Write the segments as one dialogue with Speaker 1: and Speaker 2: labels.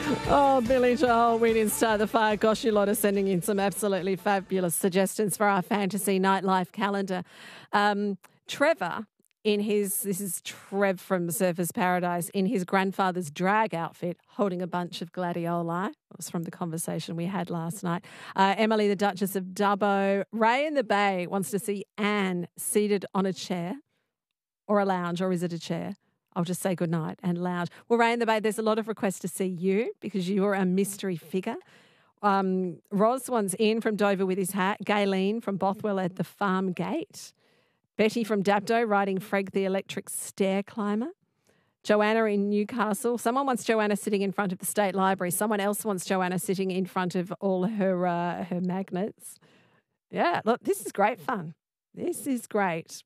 Speaker 1: Oh, Billy Joel, we didn't start the fire. Gosh, you lot are sending in some absolutely fabulous suggestions for our fantasy nightlife calendar. Trevor, this is Trev from Surfers Paradise, in his grandfather's drag outfit, holding a bunch of gladioli. It was from the conversation we had last night. Emily, the Duchess of Dubbo. Ray in the Bay wants to see Anne seated on a chair or a lounge, or is it a chair? I'll just say goodnight and lounge. Well, Ray in the Bay, there's a lot of requests to see you because you're a mystery figure. Ros wants Ian from Dover with his hat. Gayleen from Bothwell at the farm gate. Betty from Dapto riding Freg the electric stair climber. Joanna in Newcastle. Someone wants Joanna sitting in front of the State Library. Someone else wants Joanna sitting in front of all her magnets. Yeah, look, this is great fun. This is great.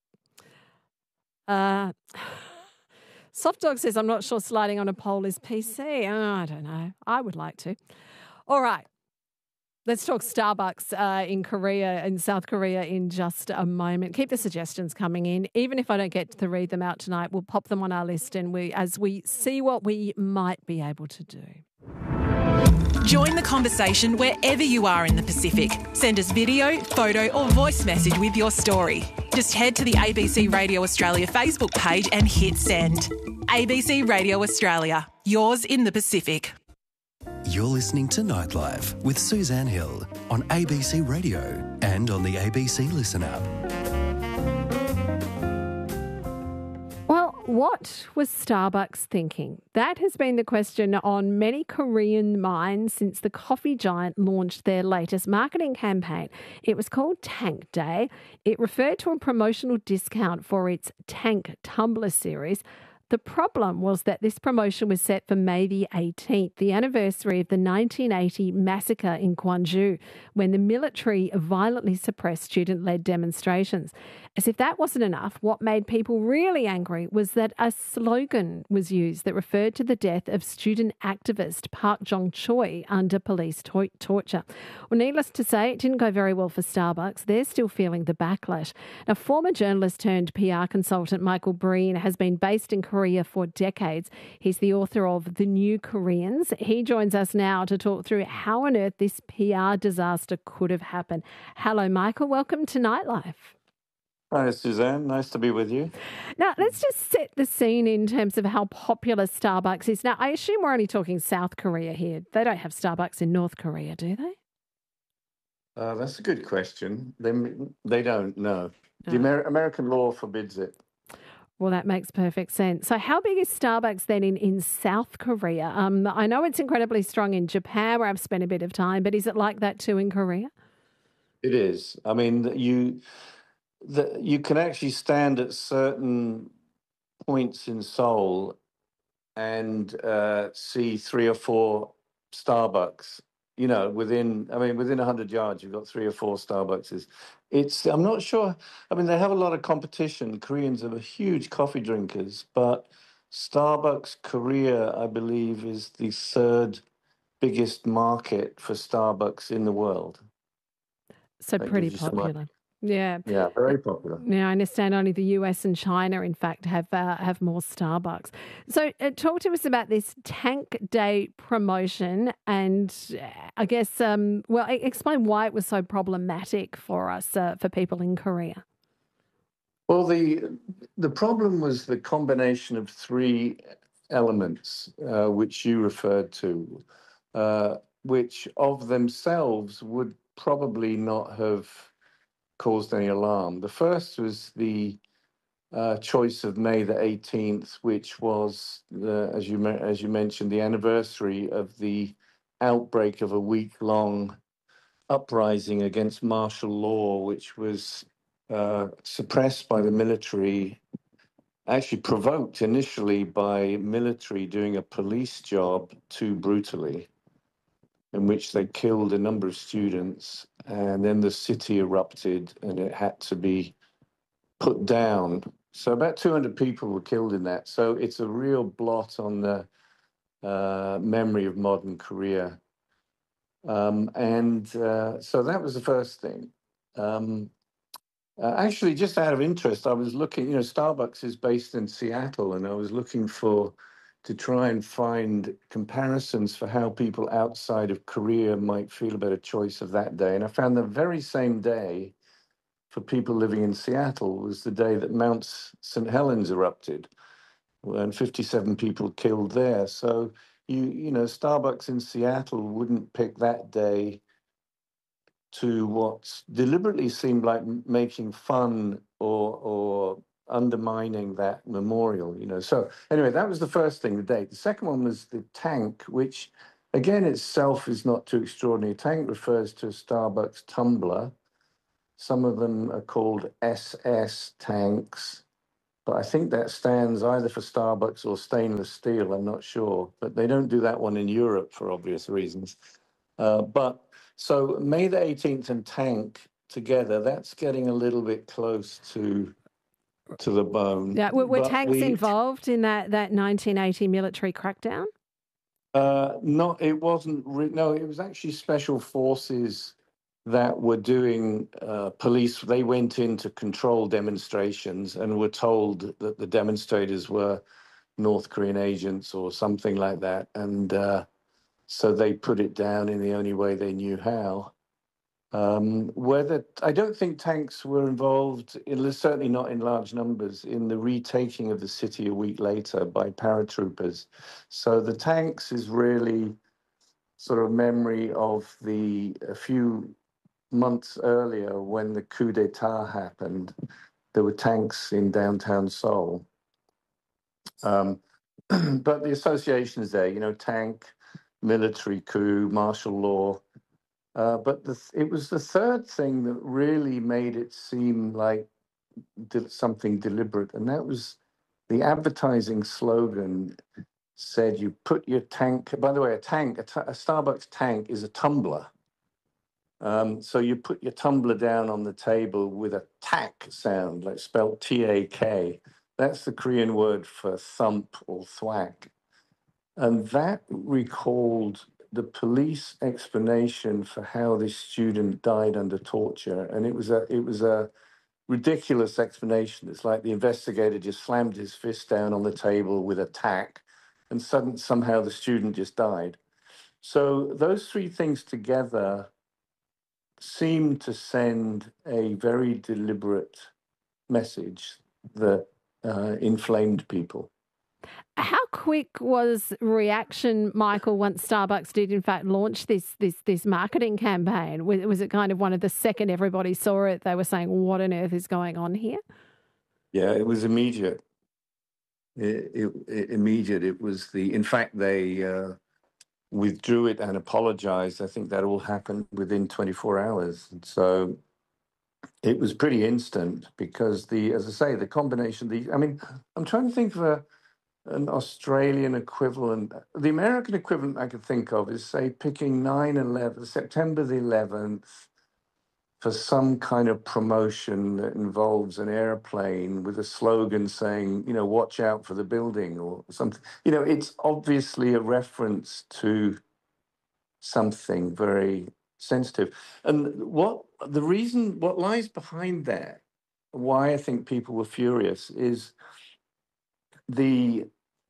Speaker 1: Soft Dog says, I'm not sure sliding on a pole is PC. Oh, I don't know. I would like to. All right. Let's talk Starbucks in South Korea in just a moment. Keep the suggestions coming in. Even if I don't get to read them out tonight, we'll pop them on our list as we see what we might be able to do.
Speaker 2: Join the conversation wherever you are in the Pacific. Send us video, photo or voice message with your story. Just head to the ABC Radio Australia Facebook page and hit send. ABC Radio Australia, yours in the Pacific.
Speaker 3: You're listening to Nightlife with Suzanne Hill on ABC Radio and on the ABC Listen app.
Speaker 1: Well, what was Starbucks thinking? That has been the question on many Korean minds since the coffee giant launched their latest marketing campaign. It was called Tank Day. It referred to a promotional discount for its Tank Tumbler series. The problem was that this promotion was set for May the 18th, the anniversary of the 1980 massacre in Gwangju, when the military violently suppressed student-led demonstrations. As if that wasn't enough, what made people really angry was that a slogan was used that referred to the death of student activist Park Jong-choi under police torture. Well, needless to say, it didn't go very well for Starbucks. They're still feeling the backlash. Now, former journalist turned PR consultant Michael Breen has been based in Korea for decades. He's the author of The New Koreans. He joins us now to talk through how on earth this PR disaster could have happened. Hello, Michael. Welcome to Nightlife.
Speaker 4: Hi, Suzanne. Nice to be with you.
Speaker 1: Now, let's just set the scene in terms of how popular Starbucks is. Now, I assume we're only talking South Korea here. They don't have Starbucks in North Korea, do they?
Speaker 4: That's a good question. They don't, no. The American law forbids it.
Speaker 1: Well, that makes perfect sense. So how big is Starbucks then in South Korea? I know it's incredibly strong in Japan, where I've spent a bit of time, but is it like that too in Korea?
Speaker 4: It is. I mean, you can actually stand at certain points in Seoul and see 3 or 4 Starbucks. You know, within 100 yards, you've got 3 or 4 Starbucks. I'm not sure. I mean, they have a lot of competition. Koreans are huge coffee drinkers, but Starbucks Korea, I believe, is the 3rd biggest market for Starbucks in the world.
Speaker 1: So pretty popular. Yeah.
Speaker 4: Yeah, very popular.
Speaker 1: Now, I understand only the US and China, in fact, have more Starbucks. So talk to us about this Tank Day promotion and I guess, explain why it was so problematic for us, for people in Korea.
Speaker 4: Well, the problem was the combination of 3 elements, which you referred to, which of themselves would probably not have caused any alarm. The first was the choice of May the 18th, which was, as you mentioned, the anniversary of the outbreak of a week-long uprising against martial law, which was suppressed by the military, actually provoked initially by military doing a police job too brutally, in which they killed a number of students, and then the city erupted and it had to be put down. So about 200 people were killed in that. So it's a real blot on the memory of modern Korea. So that was the first thing. Actually, just out of interest, I was looking, Starbucks is based in Seattle, and I was looking for to try and find comparisons for how people outside of Korea might feel about a choice of that day. And I found the very same day for people living in Seattle was the day that Mount St. Helens erupted, and 57 people killed there. So you know, Starbucks in Seattle wouldn't pick that day to what deliberately seemed like making fun or undermining that memorial, you know. So anyway, that was the first thing, the date. The second one was the tank, which again itself is not too extraordinary. Tank refers to a Starbucks tumbler. Some of them are called SS tanks, but I think that stands either for Starbucks or stainless steel. I'm not sure, but they don't do that one in Europe for obvious reasons. But so May the 18th and tank together, that's getting a little bit close to the bone.
Speaker 1: Yeah, were
Speaker 4: But
Speaker 1: tanks involved in that 1980 military crackdown?
Speaker 4: No, it wasn't. No, it was actually special forces that were doing police. They went in to control demonstrations and were told that the demonstrators were North Korean agents or something like that. And so they put it down in the only way they knew how. Whether I don't think tanks were involved, certainly not in large numbers, in the retaking of the city a week later by paratroopers. So the tanks is really sort of memory of a few months earlier when the coup d'etat happened. There were tanks in downtown Seoul. But the association is there, you know, tank, military coup, martial law. But it was the third thing that really made it seem like something deliberate, and that was the advertising slogan said, "You put your tank." By the way, a Starbucks tank is a tumbler. So you put your tumbler down on the table with a tak sound, like spelled T-A-K. That's the Korean word for thump or thwack. And that recalled the police explanation for how this student died under torture. And it was a ridiculous explanation. It's like the investigator just slammed his fist down on the table with a tack, and somehow the student just died. So those three things together seemed to send a very deliberate message that inflamed people.
Speaker 1: How quick was reaction, Michael, once Starbucks did in fact launch this marketing campaign? Was it kind of one of the second everybody saw it, they were saying, "What on earth is going on here"?
Speaker 4: Yeah, it was immediate. Immediate. It was in fact, they withdrew it and apologized. I think that all happened within 24 hours. So it was pretty instant because as I say, the combination, I mean, I'm trying to think of an Australian equivalent. The American equivalent I could think of is, say, picking 9/11, September the 11th, for some kind of promotion that involves an airplane with a slogan saying, you know, "Watch out for the building" or something. You know, it's obviously a reference to something very sensitive. And what lies behind that, why I think people were furious, is the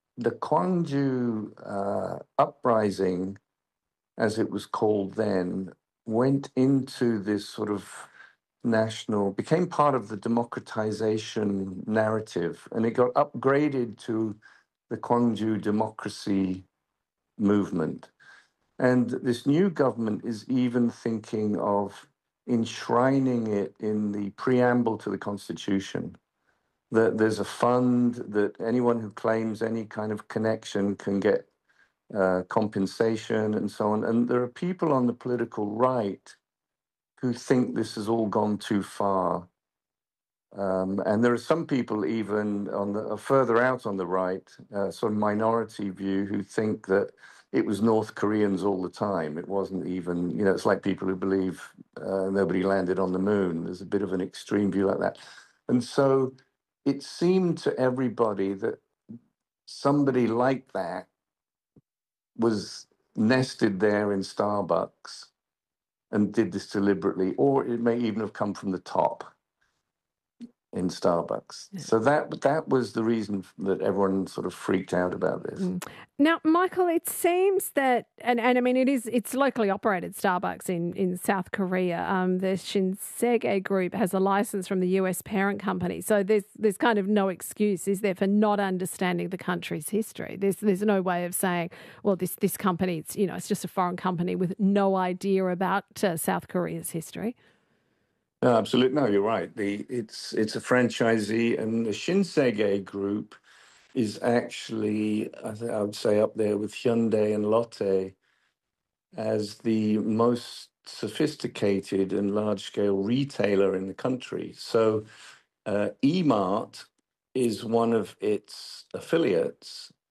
Speaker 4: Gwangju uprising, as it was called then, went into this sort of became part of the democratization narrative, and it got upgraded to the Gwangju democracy movement. And this new government is even thinking of enshrining it in the preamble to the Constitution, that there's a fund that anyone who claims any kind of connection can get compensation and so on. And there are people on the political right who think this has all gone too far. And there are some people even further out on the right, sort of minority view, who think that it was North Koreans all the time. It wasn't even, you know, it's like people who believe nobody landed on the moon. There's a bit of an extreme view like that. And so it seemed to everybody that somebody like that was nested there in Starbucks and did this deliberately, or it may even have come from the top. in Starbucks. So that was the reason that everyone sort of freaked out about this.
Speaker 1: Now, Michael, it seems that, and I mean, it's locally operated Starbucks in South Korea. The Shinsegae Group has a license from the US parent company. So there's kind of no excuse, is there, for not understanding the country's history? There's no way of saying, well, this company, it's just a foreign company with no idea about South Korea's history.
Speaker 4: No, absolutely. No, you're right. It's a franchisee, and the Shinsegae Group is actually, I would say, up there with Hyundai and Lotte as the most sophisticated and large-scale retailer in the country. So, Emart is one of its affiliates,